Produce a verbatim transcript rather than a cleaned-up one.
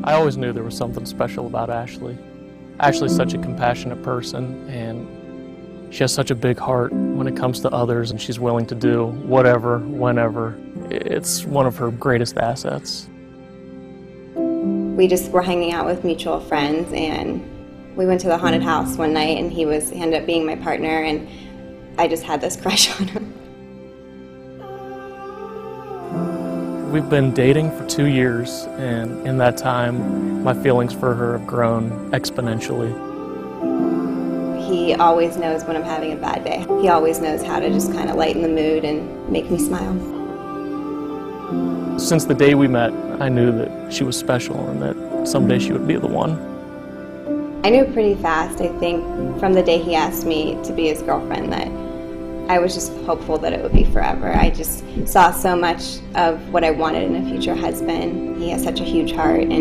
I always knew there was something special about Ashley. Ashley's such a compassionate person, and she has such a big heart when it comes to others, and she's willing to do whatever, whenever. It's one of her greatest assets. We just were hanging out with mutual friends, and we went to the haunted house one night, and he was he ended up being my partner, and I just had this crush on him. We've been dating for two years, and in that time, my feelings for her have grown exponentially. He always knows when I'm having a bad day. He always knows how to just kind of lighten the mood and make me smile. Since the day we met, I knew that she was special and that someday she would be the one. I knew pretty fast, I think, from the day he asked me to be his girlfriend, that I was just hopeful that it would be forever. I just saw so much of what I wanted in a future husband. He has such a huge heart, and